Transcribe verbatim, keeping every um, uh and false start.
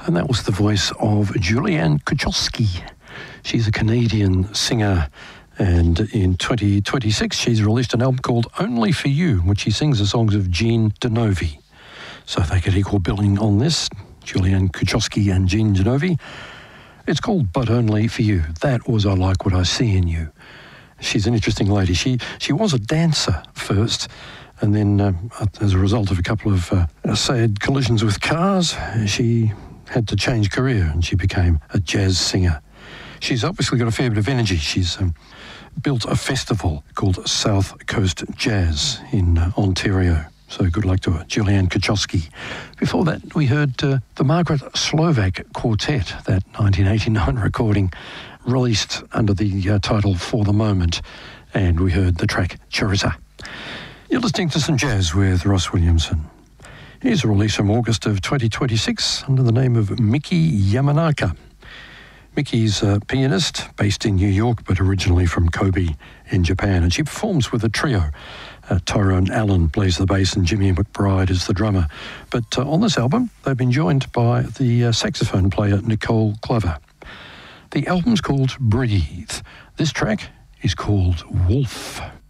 And that was the voice of Julianne Kuchowski. She's a Canadian singer, and in twenty twenty-six she's released an album called Only For You, in which she sings the songs of Gene Denovi. So they get equal billing on this, Julianne Kuchowski and Gene Denovi. It's called But Only For You. That was I Like What I See In You. She's an interesting lady. She she was a dancer first, and then um, as a result of a couple of uh, sad collisions with cars, she had to change career and she became a jazz singer. She's obviously got a fair bit of energy. She's um, built a festival called South Coast Jazz in uh, Ontario. So good luck to her, Julianne Kuchowski. Before that, we heard uh, the Margaret Slovak Quartet, that nineteen eighty-nine recording released under the uh, title For the Moment. And we heard the track Charissa. You're listening to some jazz with Ross Williamson. Here's a release from August of twenty twenty-six under the name of Miki Yamanaka. Miki's a pianist based in New York, but originally from Kobe in Japan, and she performs with a trio. Uh, Tyrone Allen plays the bass and Jimmy McBride is the drummer. But uh, on this album, they've been joined by the uh, saxophone player Nicole Glover. The album's called Breathe. This track is called Wolf.